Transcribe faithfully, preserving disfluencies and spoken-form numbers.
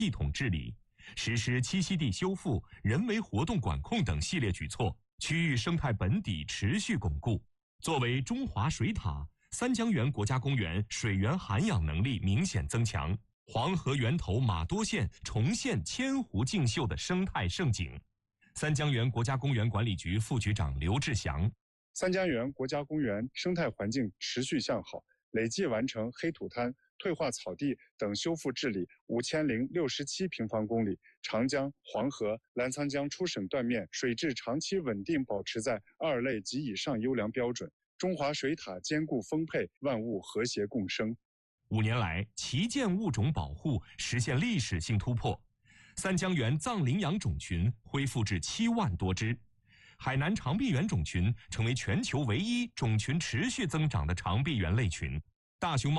系统治理，实施栖息地修复、人为活动管控等系列举措，区域生态本底持续巩固。作为中华水塔，三江源国家公园水源涵养能力明显增强，黄河源头马多县重现千湖竞秀的生态盛景。三江源国家公园管理局副局长刘志祥： 三江源国家公园生态环境持续向好，累计完成黑土滩、退化草地等修复治理五千零六十七平方公里，长江、黄河、澜沧江出省断面水质长期稳定保持在二类及以上优良标准，中华水塔坚固丰沛，万物和谐共生。 五年来，旗舰物种保护实现历史性突破，三江源藏羚羊种群恢复至七万多只，海南长臂猿种群成为全球唯一种群持续增长的长臂猿类群，大熊猫